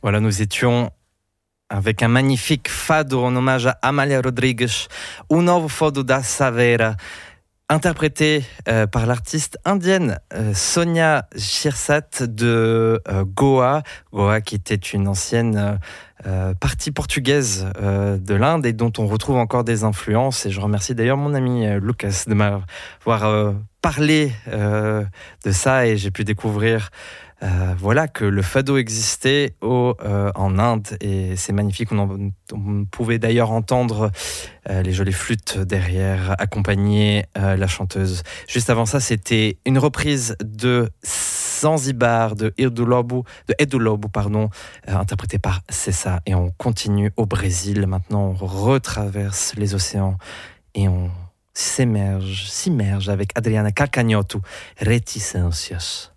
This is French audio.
Voilà, nous étions avec un magnifique fado en hommage à Amália Rodrigues, Un Novo Fado da Savera, interprété par l'artiste indienne Sonia Shirsat de Goa. Goa qui était une ancienne partie portugaise de l'Inde et dont on retrouve encore des influences. Et je remercie d'ailleurs mon ami Lucas de m'avoir parlé de ça, et j'ai pu découvrir voilà que le fado existait en Inde, et c'est magnifique. On pouvait d'ailleurs entendre les jolies flûtes derrière accompagner la chanteuse. Juste avant ça, c'était une reprise de Zanzibar de Edu Lobo, interprétée par Cessa. Et on continue au Brésil. Maintenant, on retraverse les océans et on s'immerge avec Adriana Calcanhoto, Reticências.